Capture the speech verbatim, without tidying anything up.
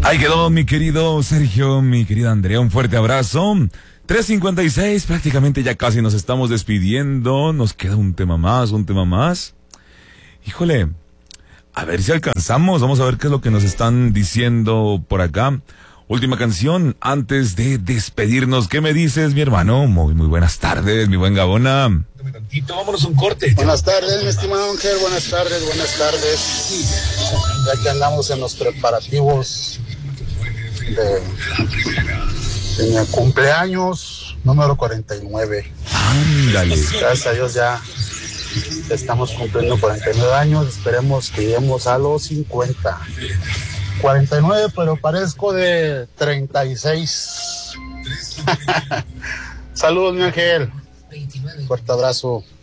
Ahí quedó mi querido Sergio, mi querida Andrea, un fuerte abrazo. tres cincuenta y seis, prácticamente ya casi nos estamos despidiendo. Nos queda un tema más, un tema más. Híjole, a ver si alcanzamos. Vamos a ver qué es lo que nos están diciendo por acá. Última canción antes de despedirnos. ¿Qué me dices, mi hermano? Muy, muy buenas tardes, mi buen Gabona. Vámonos un corte. Buenas tardes, mi estimado Ángel. Buenas tardes, buenas tardes. Ya que andamos en los preparativos de, de mi cumpleaños número cuarenta y nueve. Ándale. Gracias a Dios ya estamos cumpliendo cuarenta y nueve años. Esperemos que lleguemos a los cincuenta. cuarenta y nueve, pero parezco de treinta y seis. Saludos, mi Ángel. Fuerte abrazo.